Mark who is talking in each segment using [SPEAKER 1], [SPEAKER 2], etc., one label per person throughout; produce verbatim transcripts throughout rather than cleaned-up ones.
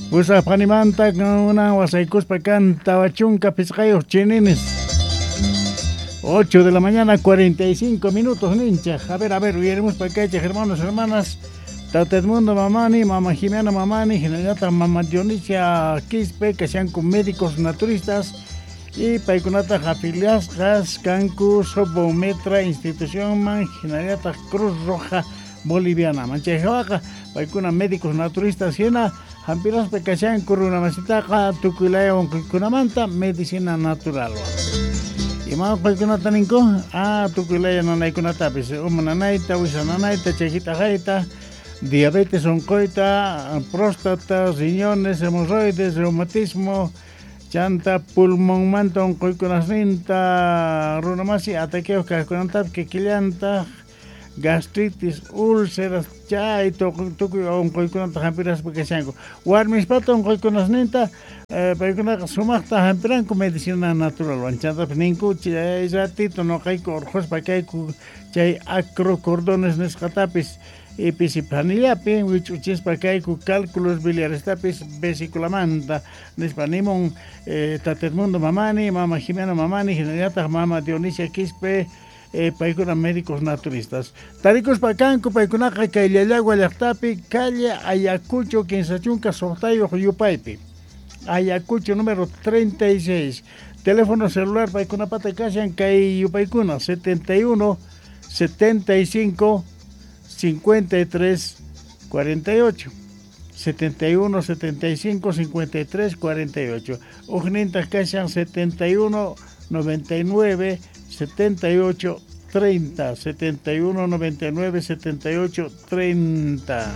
[SPEAKER 1] Usa panimanta una wasaikus pacan tabachunca piscayo chinines. ocho de la mañana, cuarenta y cinco minutos, nincha. A ver, a ver, iremos para acá, hermanos, hermanas. Tatetmundo Mamani, Mama Jimena Mamani, Generata Mama Dionisia Quispe, que sean con médicos naturistas. Y Paikunata Afilias, Gas, Cancu, Sobometra, Institución Man, Generata Cruz Roja Boliviana. Manchejabaca, Paikuna médicos naturistas, Siena. Hampiras pekasyan kuruna masitaka tukulaya kunamanta medicina natural. Ima pagkunata ninko ah tukulaya nanay kunatapis umananaita wisananaita chejita jaita diabetes oncoita próstata riñones hemorroides reumatismo chanta pulmón manto oncoikunasninta runamasi ataqueo kakunantap kekilianta gastritis, úlceras, chay, tukuy onkoykunata hampiras pekasyanku. Warmis pato onkoykunasninta paykuna sumakta hampiranku medicina natural. Wanchanta ninku chay ratito no kayku orjos pakayku chay acrocordones nesqatapis episipanillapi wichuchis pakayku cálculos biliarestapis vesiculamanta nispanimon tatetmundo mamani, mama Jimena mamani, generata mama Dionisia Quispe. Eh, paikuna médicos naturistas. Taricos pacanco, paicunaca, caillagua, llactapi, calle Ayacucho, Quinzachunca, Sortayo, Yupaipi. Ayacucho número treinta y seis. Teléfono celular, paicuna pata cashan, cay Yupaicuna, setenta y uno, setenta y cinco, cincuenta y tres, cuarenta y ocho. setenta y uno, setenta y cinco, cincuenta y tres, cuarenta y ocho. Ujnintas cashan, setenta y uno, noventa y nueve, setenta y ocho, treinta, setenta y uno, noventa y nueve, setenta y ocho, treinta.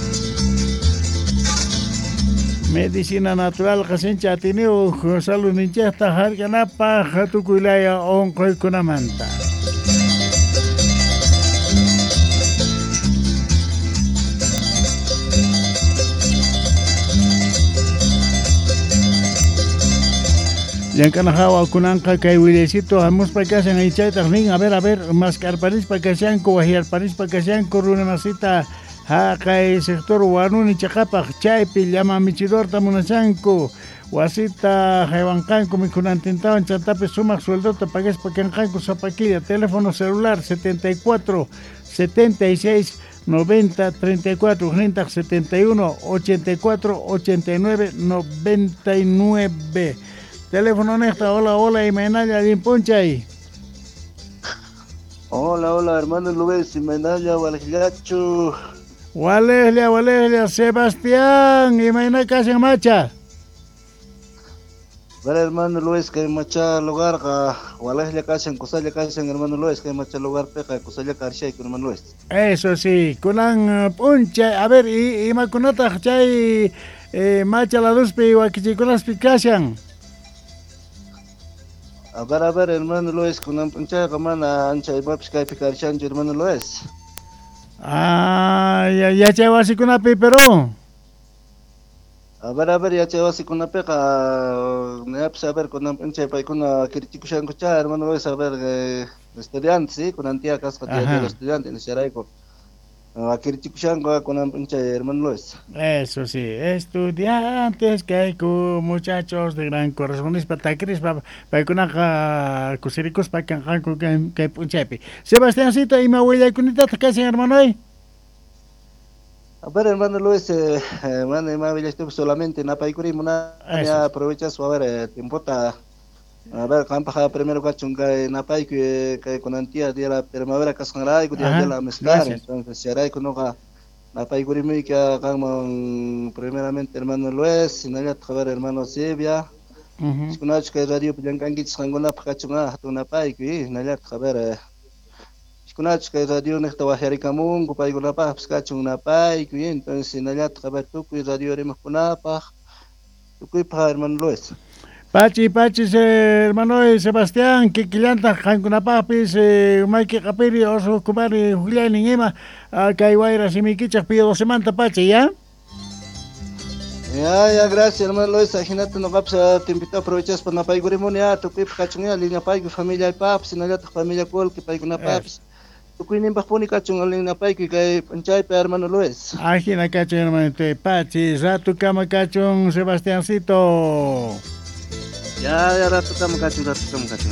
[SPEAKER 1] Medicina natural, Jacincha Atineo, Salud Ninchesta, Jarganapa, Jatukulaya, Oncoy Kunamanta. Yankanajawa kunanka kay wilecito hamos pa kasi ng ichay tarning a ver a ver maskar paris pa kasyan ko wahiar paris pa kasyan ko runa masita ha kay sektor wanuni chakapa chay pilyama michidor tamunachanko wasita haywankan ko mikunantintawan chantape sumak sueldo ta pagas pa kankan ko sa paquilla teléfono celular setenta y cuatro, setenta y seis, noventa, treinta y cuatro, setenta y uno, ochenta y cuatro, ochenta y nueve, noventa y nueve. Teléfono nesta, hola, hola, Imenaya, Limponchay.
[SPEAKER 2] Hola, hola, hermano Luis, Imenaya, Walgilachu.
[SPEAKER 1] Walehlia, Walehlia, Sebastián, Imenaya, Casa Macha.
[SPEAKER 2] Vale, hermano Luis, que macha lugar, Walehlia, Casa, Cosalla, Casa, hermano Luis, que macha lugar, Peca, Cosalla, Carchay, hermano Luis.
[SPEAKER 1] Eso sí, Kunan Punchay, a ver, y Makunata, Chay, Macha, la Duspi, Wakichikunas, Picasian.
[SPEAKER 2] A ver, a ver, hermano Luis, con un pinche camana ancha y paps que hay picarchan, hermano Luis.
[SPEAKER 1] Ah, ya, ya lleva así con una pipero.
[SPEAKER 2] A ver, a ver, ya lleva así con una peca, neaps, a ver, con un pinche pa con una criticuchan cocha, hermano Luis, a ver, estudiante, sí, con antía casca de estudiante, en Xeraico. A criticuchan con un pinche hermano Luis.
[SPEAKER 1] Eso sí, estudiantes que hay con muchachos de gran corazón, para Cris, para para cosiricos, para que que punchepi. Sebastiáncito y mi abuela y cunita, ¿qué hacen, hermano?
[SPEAKER 2] A ver, hermano Luis, eh, hermano, mi abuela estuvo solamente en la paicuri, una aprovecha su, a ver, tiempo ta. A ver, campa primero cachunga en Apay que que con antía de la primavera cascaray que de la mezclar, entonces si hará con hoja Apay gurimi que hagamos primeramente hermano Luis, sin allá traer hermano Silvia. Si con que radio piangangit sangona cachunga tu Apay que nalla traer si con que radio necta waheri kamun kupay con apa cachunga Apay que entonces sin allá traer tu que radio remos con apa tu que para hermano Luis.
[SPEAKER 1] Pachi, Pachi, hermano Sebastián, que quilanta, Jancuna Papis, Mike Capiri, Oso Kumari, Julián Ingema, Kaiwaira, Simikichas, pido dos semanas, Pachi, ¿ya?
[SPEAKER 2] Ya, ya, gracias, hermano Luis. Imagínate, no caps, te invito a aprovechar para Napay Gurimonia, tu pip, cachunga, línea Pay, familia Paps, y nada, familia Col, que Pay con Paps. tukuinin pajpuni kachun alin napaykuy kay panchaypi hermano Luis.
[SPEAKER 1] Ajina cachón, hermano, te pachi, rato cama cachón, Sebastiancito.
[SPEAKER 2] Ya, ya rato kama kachun, rato kama kachun.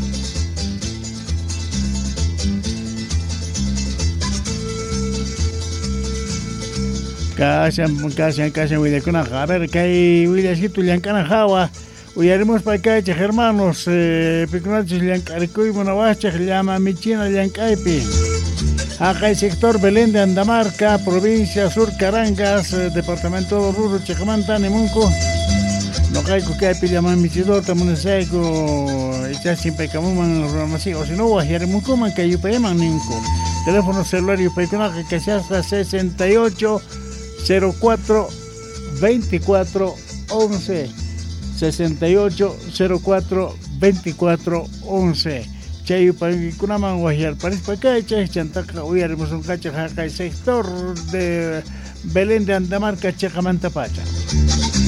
[SPEAKER 1] Kashan, kashan, kashan, William, a ver, que hay Williamcito, Liancana Jawa. Uyaremos para acá, hermanos, eh, Picunachis, Liancaricuy, Monabacha, llama Michina, Liancaipi. Acá el sector Belén de Andamarca, provincia Sur Carangas, eh, departamento Ruro, Chacamanta, Nemunco. No caigo que hay llaman Michidota, Munesaico, ya siempre camuman Ramasi, o si no, Guajaremuncuman, que hay Upayaman, Ninco. Teléfono celular y Upayacunaje, que se hasta sesenta y ocho cero cuatro veinticuatro once. sesenta y ocho cero cuatro veinticuatro once. Chay Upayacunaman, Guajar, París, Pacay, Chay Chantaca, Uyaremos un cachajaca, el sector de Belén de Andamarca, Chacamanta, Pacha.